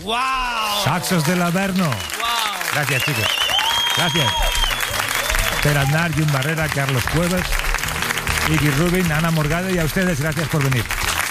¡Wow! Saxos del Averno. ¡Wow! Gracias, chicos. Gracias. Per Aznar, Jun Barrera, Carlos Cuevas, Iggy Rubin, Ana Morgade, y a ustedes gracias por venir.